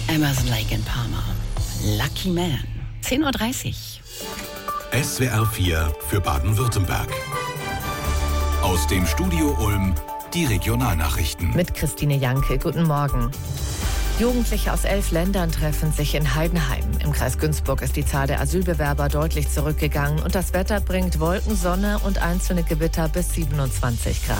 Emerson, Lake and Palmer. Lucky Man. 10:30 Uhr. SWR 4 für Baden-Württemberg. Aus dem Studio Ulm die Regionalnachrichten. Mit Christine Janke, guten Morgen. Jugendliche aus 11 Ländern treffen sich in Heidenheim. Im Kreis Günzburg ist die Zahl der Asylbewerber deutlich zurückgegangen und das Wetter bringt Wolken, Sonne und einzelne Gewitter bis 27 Grad.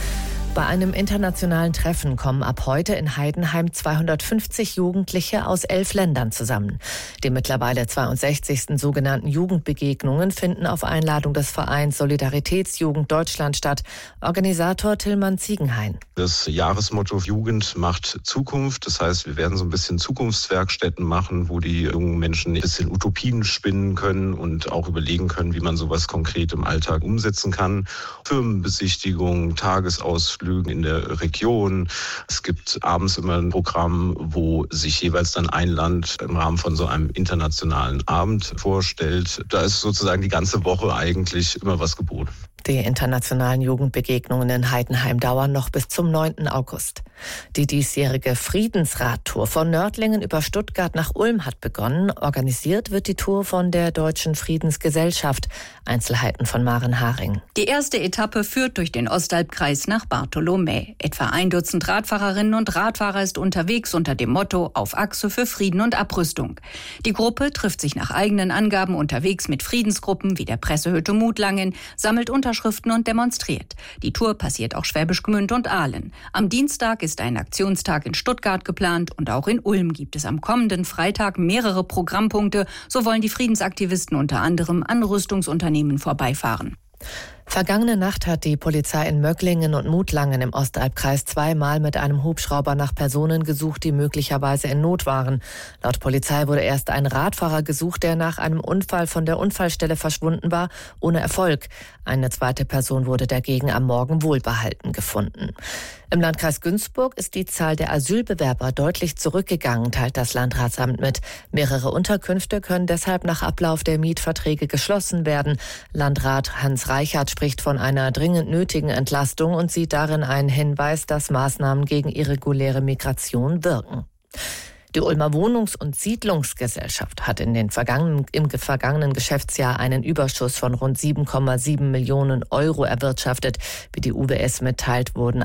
Bei einem internationalen Treffen kommen ab heute in Heidenheim 250 Jugendliche aus 11 Ländern zusammen. Die mittlerweile 62. sogenannten Jugendbegegnungen finden auf Einladung des Vereins Solidaritätsjugend Deutschland statt. Organisator Tillmann Ziegenhain. Das Jahresmotto Jugend macht Zukunft. Das heißt, wir werden so ein bisschen Zukunftswerkstätten machen, wo die jungen Menschen ein bisschen Utopien spinnen können und auch überlegen können, wie man sowas konkret im Alltag umsetzen kann. Firmenbesichtigungen, Tagesausflüge in der Region. Es gibt abends immer ein Programm, wo sich jeweils dann ein Land im Rahmen von so einem internationalen Abend vorstellt. Da ist sozusagen die ganze Woche eigentlich immer was geboten. Die internationalen Jugendbegegnungen in Heidenheim dauern noch bis zum 9. August. Die diesjährige Friedensradtour von Nördlingen über Stuttgart nach Ulm hat begonnen. Organisiert wird die Tour von der Deutschen Friedensgesellschaft. Einzelheiten von Maren Haring. Die erste Etappe führt durch den Ostalbkreis nach Bartholomä. Etwa 1 Dutzend Radfahrerinnen und Radfahrer ist unterwegs unter dem Motto Auf Achse für Frieden und Abrüstung. Die Gruppe trifft sich nach eigenen Angaben unterwegs mit Friedensgruppen wie der Pressehütte Mutlangen, sammelt Unterschriften und demonstriert. Die Tour passiert auch Schwäbisch Gmünd und Aalen. Am Dienstag ist ein Aktionstag in Stuttgart geplant und auch in Ulm gibt es am kommenden Freitag mehrere Programmpunkte. So wollen die Friedensaktivisten unter anderem an Rüstungsunternehmen vorbeifahren. Vergangene Nacht hat die Polizei in Möcklingen und Mutlangen im Ostalbkreis 2-mal mit einem Hubschrauber nach Personen gesucht, die möglicherweise in Not waren. Laut Polizei wurde erst ein Radfahrer gesucht, der nach einem Unfall von der Unfallstelle verschwunden war, ohne Erfolg. Eine zweite Person wurde dagegen am Morgen wohlbehalten gefunden. Im Landkreis Günzburg ist die Zahl der Asylbewerber deutlich zurückgegangen, teilt das Landratsamt mit. Mehrere Unterkünfte können deshalb nach Ablauf der Mietverträge geschlossen werden. Landrat Hans Reichert spricht von einer dringend nötigen Entlastung und sieht darin einen Hinweis, dass Maßnahmen gegen irreguläre Migration wirken. Die Ulmer Wohnungs- und Siedlungsgesellschaft hat im vergangenen Geschäftsjahr einen Überschuss von rund 7,7 Millionen Euro erwirtschaftet. Wie die UWS mitteilt, wurden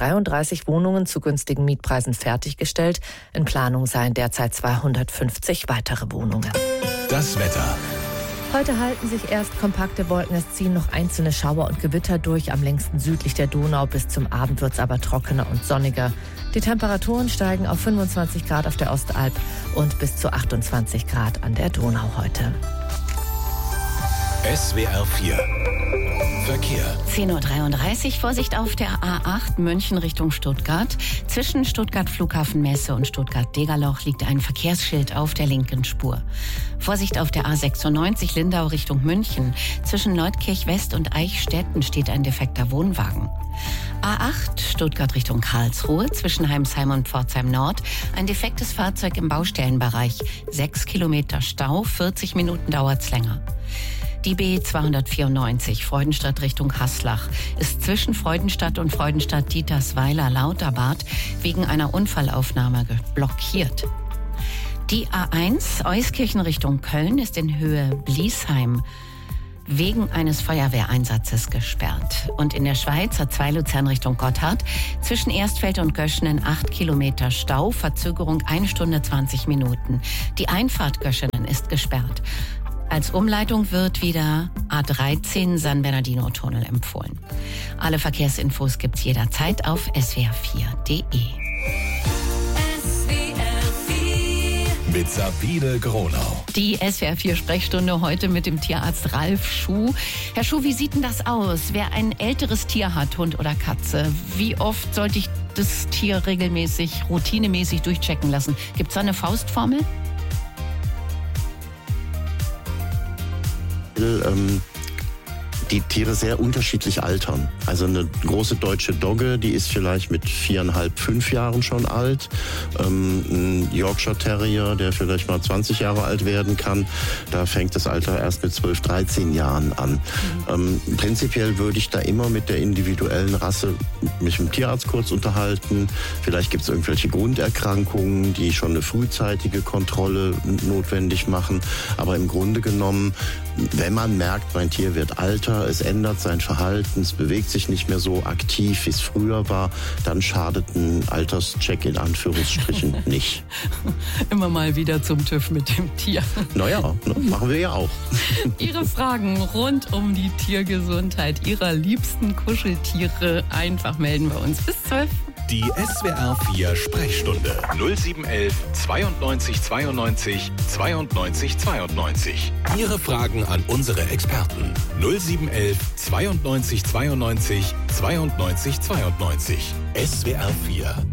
133 Wohnungen zu günstigen Mietpreisen fertiggestellt. In Planung seien derzeit 250 weitere Wohnungen. Das Wetter. Heute halten sich erst kompakte Wolken, es ziehen noch einzelne Schauer und Gewitter durch. Am längsten südlich der Donau, bis zum Abend wird es aber trockener und sonniger. Die Temperaturen steigen auf 25 Grad auf der Ostalb und bis zu 28 Grad an der Donau heute. SWR 4 Verkehr. 10:33 Uhr. Vorsicht auf der A8 München Richtung Stuttgart. Zwischen Stuttgart Flughafen Messe und Stuttgart-Degerloch liegt ein Verkehrsschild auf der linken Spur. Vorsicht auf der A96 Lindau Richtung München. Zwischen Leutkirch West und Eichstätten steht ein defekter Wohnwagen. A8 Stuttgart Richtung Karlsruhe. Zwischen Heimsheim und Pforzheim Nord ein defektes Fahrzeug im Baustellenbereich. 6 Kilometer Stau, 40 Minuten dauert's länger. Die B294 Freudenstadt Richtung Haslach ist zwischen Freudenstadt und Freudenstadt-Dietersweiler-Lauterbad wegen einer Unfallaufnahme blockiert. Die A1 Euskirchen Richtung Köln ist in Höhe Bliesheim wegen eines Feuerwehreinsatzes gesperrt. Und in der Schweiz A2 Luzern Richtung Gotthard zwischen Erstfeld und Göschenen 8 Kilometer Stau, Verzögerung 1 Stunde 20 Minuten. Die Einfahrt Göschenen ist gesperrt. Als Umleitung wird wieder A13 San Bernardino-Tunnel empfohlen. Alle Verkehrsinfos gibt's jederzeit auf swr4.de. Mit Sabine Gronau. Die SWR4-Sprechstunde heute mit dem Tierarzt Ralf Schuh. Herr Schuh, wie sieht denn das aus? Wer ein älteres Tier hat, Hund oder Katze, wie oft sollte ich das Tier regelmäßig, routinemäßig durchchecken lassen? Gibt's da eine Faustformel? die Tiere sehr unterschiedlich altern. Also eine große deutsche Dogge, die ist vielleicht mit 4,5, 5 Jahren schon alt. Ein Yorkshire Terrier, der vielleicht mal 20 Jahre alt werden kann, da fängt das Alter erst mit 12, 13 Jahren an. Prinzipiell würde ich da immer mit der individuellen Rasse mich mit dem Tierarzt kurz unterhalten. Vielleicht gibt es irgendwelche Grunderkrankungen, die schon eine frühzeitige Kontrolle notwendig machen. Aber im Grunde genommen, wenn man merkt, mein Tier wird älter, es ändert sein Verhalten, es bewegt sich nicht mehr so aktiv, wie es früher war, dann schadet ein Alterscheck in Anführungsstrichen nicht. Immer mal wieder zum TÜV mit dem Tier. Naja, machen wir ja auch. Ihre Fragen rund um die Tiergesundheit Ihrer liebsten Kuscheltiere einfach melden bei uns bis 12. Die SWR 4 Sprechstunde 0711 92 92 92 92. Ihre Fragen an unsere Experten 0711 92 92 92 92. SWR 4